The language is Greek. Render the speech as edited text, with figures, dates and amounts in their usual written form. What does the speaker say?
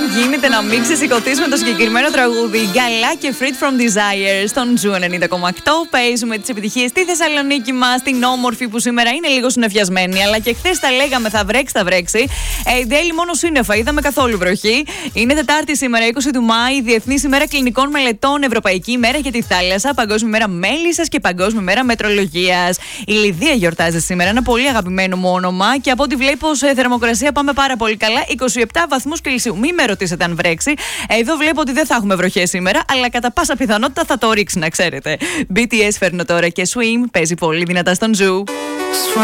γίνεται να μην ξεσηκωθείς με το συγκεκριμένο τραγούδι. Γκαλά και Freed from Desire στον Ζου 90,8. Παίζουμε τις επιτυχίες στη Θεσσαλονίκη μας, την όμορφη που σήμερα είναι λίγο συννεφιασμένη. Αλλά και χθες τα λέγαμε θα βρέξει. Η Ντέλη μόνο σύννεφα, είδαμε καθόλου βροχή. Είναι Τετάρτη σήμερα, 20 του Μάη, Διεθνής ημέρα κλινικών μελετών, Ευρωπαϊκή ημέρα για τη θάλασσα, Παγκόσμια ημέρα μέλισσας και Παγκόσμια ημέρα μετρολογίας. Η Λιδία γιορτάζει σήμερα, ένα πολύ αγαπημένο μου όνομα και από ό,τι βλέπω σε θερμοκρασία πάμε πάρα πολύ καλά. 27 βαθμούς Κελσίου. Μην με ρωτήσετε αν βρέξει. Εδώ βλέπω ότι δεν θα έχουμε βροχές σήμερα, αλλά κατά πάσα πιθανότητα θα το ρίξει, να ξέρετε. BTS φέρνω τώρα και Swim παίζει πολύ δυνατά στον Ζου.